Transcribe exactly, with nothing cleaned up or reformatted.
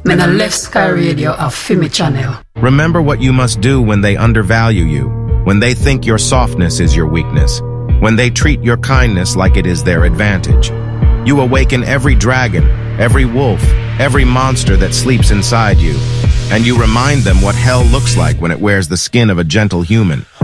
Men a left Sky Radio a Fimi channel. Remember what you must do when they undervalue you, when they think your softness is your weakness, when they treat your kindness like it is their advantage. You awaken every dragon, every wolf, every monster that sleeps inside you, and you remind them what hell looks like when it wears the skin of a gentle human.